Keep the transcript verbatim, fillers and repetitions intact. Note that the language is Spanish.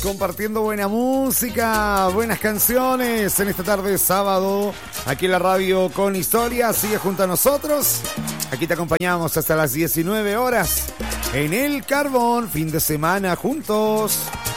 compartiendo buena música, buenas canciones en esta tarde de sábado, aquí en la radio con historia. Sigue junto a nosotros, aquí te acompañamos hasta las diecinueve horas en El Carbón, fin de semana juntos.